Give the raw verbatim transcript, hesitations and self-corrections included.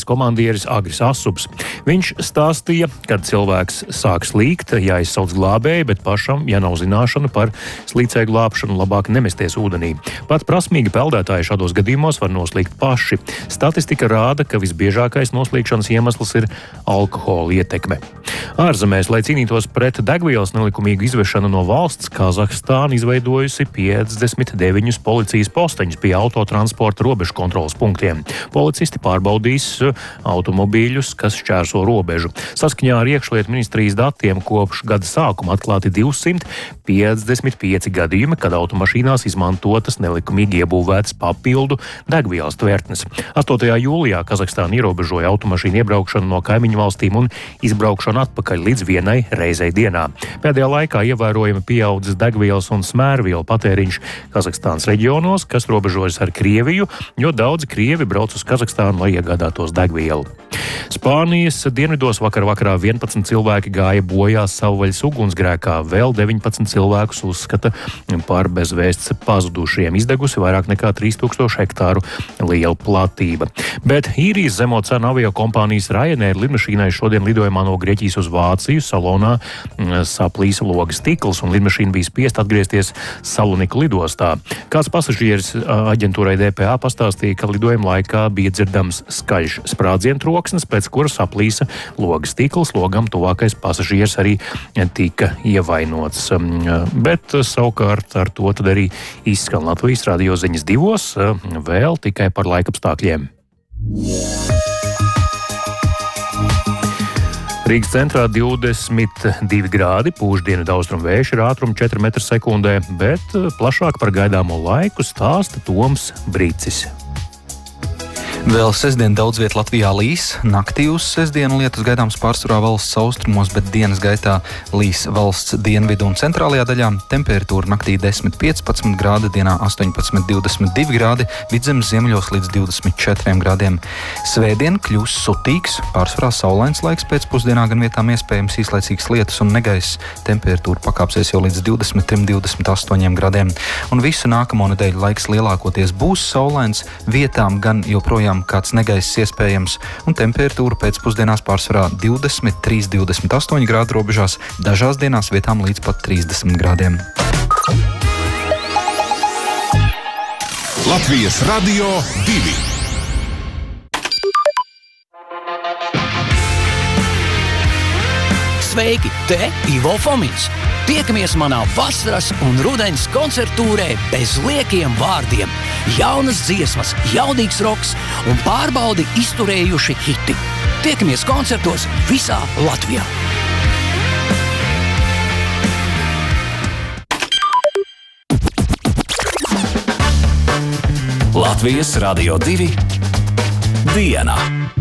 komandieris Agris Asups. Viņš stāstīja, kad cilvēks sāk slīgt, jāizsauc glābēji, bet pašam, ja nav zināšana par slīcēju glābšanu, labāk nemesties ūdenī. Pat prasmīgi peldētāji šādos gadījumos var noslīgt paši. Statistika rāda, ka visbiežākais noslīgšanas iemesls ir alkohola ietekme. Ārzemēs, lai cīnītos pret degvielas nelikumīgu izvešanu no valsts, Kazahstāna izveidojusi piecdesmit deviņus policijas posteņus pie autotransporta robežu kontrolas punktiem. Policisti pārbaudīs automobīļus, kas šķērso robežu. Saskaņā ar iekšlietu ministrijas datiem kopš gada sākuma atklāti divsimt piecdesmit pieci gadījumi, kad automašīnās izmantotas nelikumīgi iebūvētas papildu degvielas tvertnes. astotajā jūlijā Kazahstāna ierobežoja automašīnu iebraukšanu no kaimiņu valstīm un izbraukšanu atpakaļ līdz vienai reizei dienā. Pēdējā laikā ievērojami pieaudzis degvielas un smērvielu patēriņš Kazahstānas reģionos, kas robežojas ar Krieviju, jo daudzi krievi brauc uz Kazahstānu, lai iegādātos degvielu. Spānijas dienvidos vakar vakarā vienpadsmit cilvēki gāja bojā savvaļas ugunsgrēkā, vēl deviņpadsmit cilvēkus uzskata par bezvēsts pazudušiem. Izdegusi vairāk nekā trīs tūkstoši hektāru liela platība. Bet īrijas zemo cenu avio kompānijas Ryanair lidmašīnai šodien lidojumā no Grieķijas uz Vāciju salonā saplīsa logas stikls un lidmašīna bija spiest atgriezties Saloniku lidostā. Kāds pasažieris aģentūrai D P A pastāstīja, ka lidojuma laikā bija dzirdams skaļš sprādzienu troksnis, pēc kura saplīsa logas stikls. Logam tuvākais pasažieris arī tika ievainots. Bet savukārt ar to tad arī izskan Latvijas radio ziņas divos, vēl tikai par laikapstākļiem. Rīgas centrā divdesmit divi grādi, pūš dienvidu austrumu vējš ar ātrumu četri metri sekundē, bet plašāk par gaidāmo laiku stāsta Toms Brīcis. Vēl sestdien daudz viet Latvijā līs. Naktī uz sestdienu lietus gaidāms pārsvarā valsts austrumos, bet dienas gaitā līs valsts dienvidu un centrālajā daļā. Temperatūra naktī desmit piecpadsmit grādi, dienā astoņpadsmit divdesmit divi grādi, vidzemes ziemeļos līdz divdesmit četriem grādiem. Svētdien kļūs sutīgs, pārsvarā saulains laiks pēcpusdienā, gan vietām iespējams īslaicīgs lietus un negaiss. Temperatūra pakāpsies jau līdz divdesmit trim līdz divdesmit astoņiem grādiem. Un visu nākamo nedēļu laiks lielākoties būs saulains, vietām gan joprojām kāds negaiss iespējams, un temperatūra pēcpusdienās pārsvarā divdesmit trīs līdz divdesmit astoņi grādu robežās, dažās dienās vietām līdz pat trīsdesmit grādiem. Latvijas radio divi. Sveiki, te Ivo Fomins. Tiekamies manā vasaras un rudens koncertūrē bez liekiem vārdiem. Jaunas dziesmas, jaudīgs roks un pārbaudi izturējuši hiti. Tiekamies koncertos visā Latvijā. Latvijas radio divi diena.